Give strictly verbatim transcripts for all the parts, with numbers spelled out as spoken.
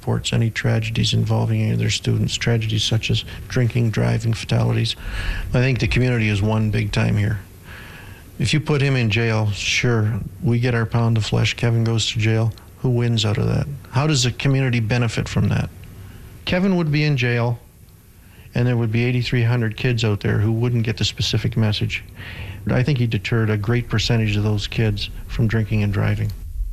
reports any tragedies involving any of their students, tragedies such as drinking, driving, fatalities. I think the community is one big time here. If you put him in jail, sure, we get our pound of flesh, Kevin goes to jail. Who wins out of that? How does the community benefit from that? Kevin would be in jail, and there would be eighty-three hundred kids out there who wouldn't get the specific message. I think he deterred a great percentage of those kids from drinking and driving.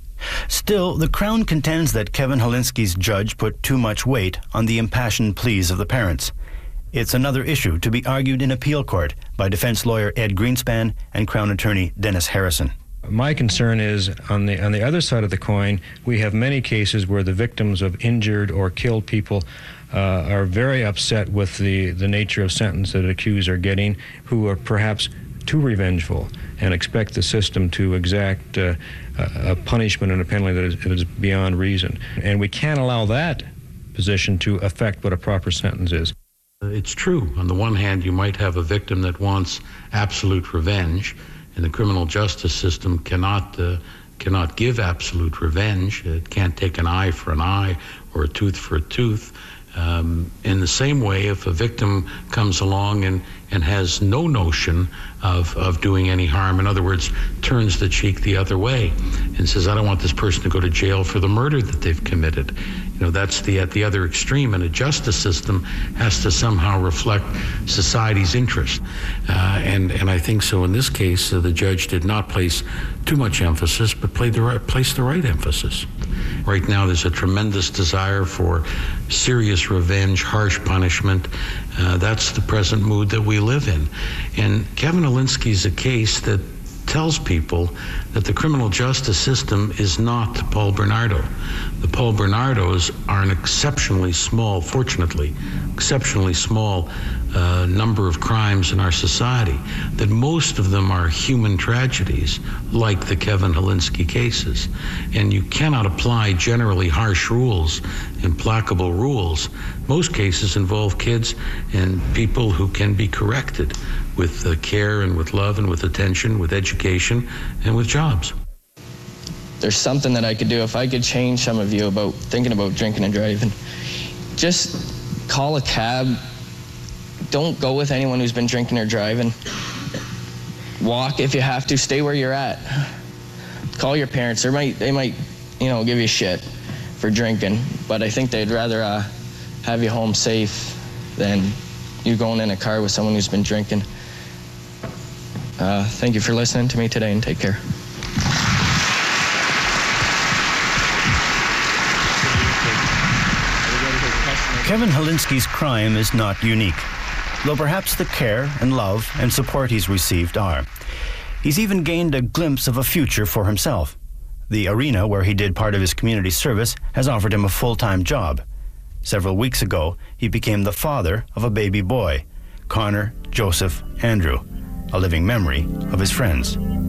Still, the Crown contends that Kevin Hilinski's judge put too much weight on the impassioned pleas of the parents. It's another issue to be argued in appeal court by defense lawyer Ed Greenspan and Crown attorney Dennis Harrison. My concern is, on the on the other side of the coin, we have many cases where the victims of injured or killed people uh, are very upset with the, the nature of sentence that accused are getting, who are perhaps too revengeful and expect the system to exact uh, a punishment and a penalty that is, that is beyond reason. And we can't allow that position to affect what a proper sentence is. It's true. On the one hand, you might have a victim that wants absolute revenge, and the criminal justice system cannot uh, cannot give absolute revenge. It can't take an eye for an eye or a tooth for a tooth. Um, in the same way, if a victim comes along and, and has no notion of, of doing any harm, in other words, turns the cheek the other way and says, I don't want this person to go to jail for the murder that they've committed. You know, that's the at the other extreme, and a justice system has to somehow reflect society's interest. Uh, and, and I think so in this case, uh, the judge did not place too much emphasis, but played the right, placed the right emphasis. Right now, there's a tremendous desire for serious revenge, harsh punishment. Uh, that's the present mood that we live in. And Kevin Hilinski is a case that tells people that the criminal justice system is not Paul Bernardo. The Paul Bernardos are an exceptionally small, fortunately, exceptionally small uh, number of crimes in our society, that most of them are human tragedies, like the Kevin Hilinski cases. And you cannot apply generally harsh rules, implacable rules. Most cases involve kids and people who can be corrected with uh, care and with love and with attention, with education and with jobs. There's something that I could do if I could change some of you about thinking about drinking and driving. Just call a cab. Don't go with anyone who's been drinking or driving. Walk if you have to. Stay where you're at. Call your parents. They might, they might, you know, give you shit for drinking, but I think they'd rather uh, have you home safe than you going in a car with someone who's been drinking. Uh, thank you for listening to me today, and take care. Kevin Hilinski's crime is not unique, though perhaps the care and love and support he's received are. He's even gained a glimpse of a future for himself. The arena where he did part of his community service has offered him a full-time job. Several weeks ago, he became the father of a baby boy, Connor Joseph Andrew, a living memory of his friends.